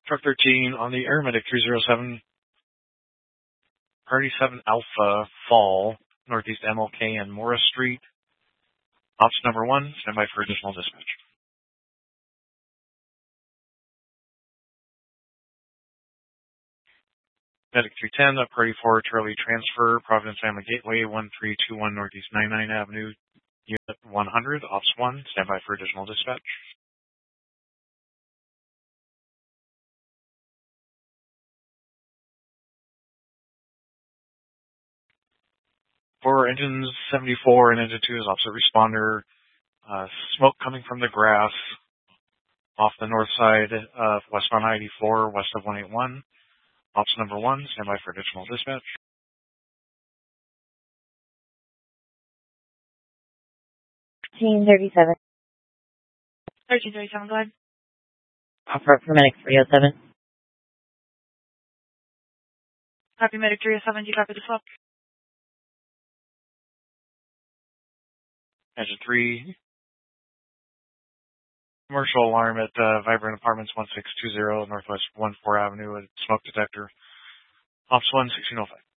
Truck 13 on the Aeromedic 307, Party 7 Alpha Fall, Northeast MLK and Morris Street. Ops number 1, stand by for additional dispatch. Medic 310, Party 4 Charlie Transfer, Providence Family Gateway, 1321 Northeast 99 Avenue, Unit 100, Ops 1, stand by for additional dispatch. For engines 74 and engine 2 is opposite responder. Smoke coming from the grass off the north side of westbound I-84, west of 181. Ops number 1, stand by for additional dispatch. 1337. 1337, go ahead. Offer for Medic 307. Copy Medic 307, do you copy the swap? Engine 3. Commercial alarm at Vibrant Apartments 1620 Northwest 14 Avenue, a smoke detector. Ops 1, 1605.